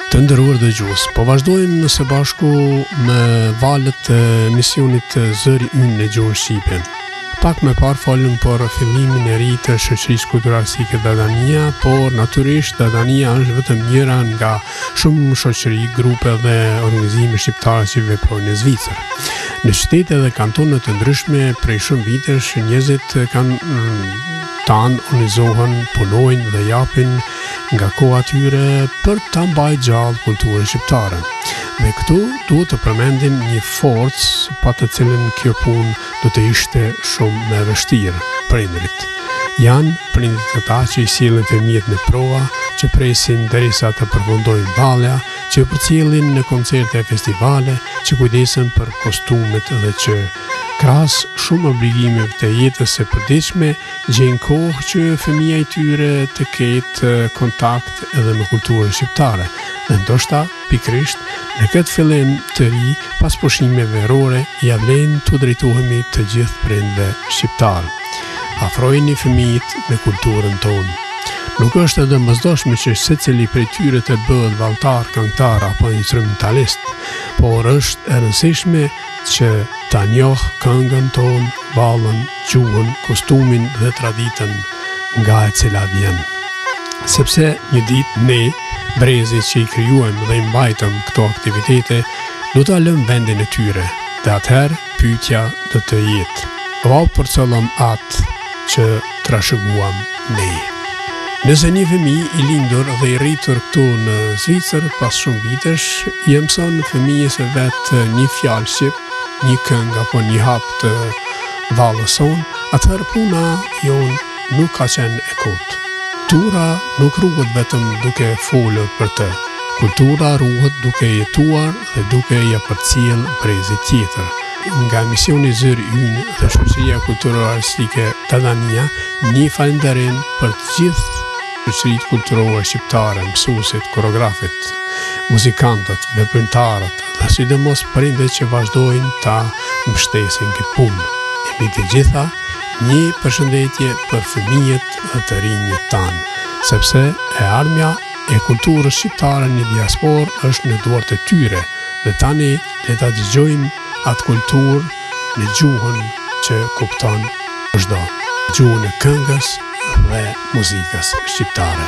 Të nderuar dëgjues, po vazhdojmë së bashku me valët e misionit Zëri Ynë në gjuhën shqipe. Pak më parë folëm për fillimin e ri të shoqërisë kulturalistike Dadania, por natyrisht Dadania është vetëm njëra nga shumë shoqëri, grupe dhe organizime shqiptare që veprojnë në Zvicër. Në qytete dhe kantone të ndryshme prej shumë vitesh njerëzit kanë organizohen, punojnë dhe japin nga koha tyre për ta mbajtur gjallë kulturën shqiptare. Dhe këtu duhet të përmendim një forcë pa të cilën kjo punë do të ishte shumë më e vështirë, prindrit. Janë prindrit ata që i sjellin fëmijët në prova, që presin derisa të përfundojnë vallja, që përcjellin në koncerte e festivale, që kujdesen për kostumet dhe që krahas shumë obligimeve të jetës së përditshme, gjejnë kohë që fëmia i tyre të ketë kontakt edhe me kulturën shqiptare. Dhe ndoshta pikërisht në këtë fillim të ri, pas pushimeve verore, ja vlen të drejtohemi të gjithë prindve shqiptarë. Afrojeni fëmijët me kulturën tonë. Nuk është edhe domosdoshme që secili prej tyre të bëhet valltar, këngëtar apo instrumentalist, por është e rëndësishme që ta njoh këngën tonë, vallën, gjuhën, kostumin dhe traditën nga e cila vjen. Sepse një ditë ne, brezit që i krijuam dhe i mbajtëm këto aktivitete, do ta lëm vendin e tyre, dhe atëherë pyetja do të jetë: a përcëllëm atë që trashëguam ne? Nëse një fëmijë i lindur dhe i rritur këtu në Zvicër pas shumë vitesh, i mëson fëmijës së vet një fjalë shqip, një këngë apo një hap të vallës sonë, atëherë puna jon nuk ka qenë e kotë. Kultura nuk ruhet vetëm duke folur për të. Kultura ruhet duke jetuar dhe duke ja përcjell brezit tjetër. Nga misioni Zëri Ynë dhe shoqëria kulturalistike Dadania, një falënderim për të gjithë shoqëritë kulturore shqiptare, mësuesit, koreografët, muzikantët, veprimtarët dhe sidomos prindërit që vazhdojnë ta mbështesin këtë punë. E mbi të gjitha, një përshëndetje për fëmijët dhe të rinjët tanë, sepse e ardhmja e kulturës shqiptare në diasporë është në duart e tyre, dhe tani le ta dëgjojmë atë kulturë në gjuhën që kupton çdo, gjuhën e këngës dhe muzikës shqiptare.